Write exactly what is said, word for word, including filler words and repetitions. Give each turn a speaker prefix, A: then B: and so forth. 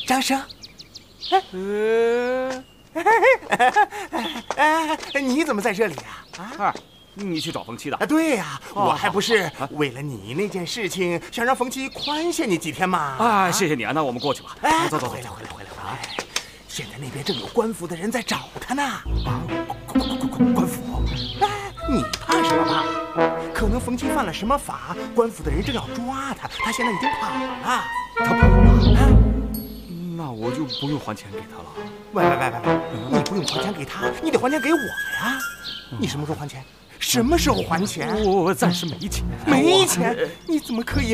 A: 掌声。呃，你怎么在这里啊？
B: 啊，你去找冯七的？
A: 啊，对呀，我还不是为了你那件事情，想让冯七宽限你几天嘛。
B: 啊，谢谢你啊，那我们过去吧。
A: 哎，
B: 走走走，
A: 回来回来回来回来。现在那边正有官府的人在找他呢。啊，官官官官官府？哎，你怕什么怕？可能冯七犯了什么法，官府的人正要抓他，他现在已经跑了。
B: 他跑了？
A: 啊，
B: 那我就不用还钱给他了。
A: 喂喂喂喂喂，你不用还钱给他，你得还钱给我呀。你什么时候还钱？什么时候还钱？
B: 我我暂时没钱。
A: 没钱？你怎么可以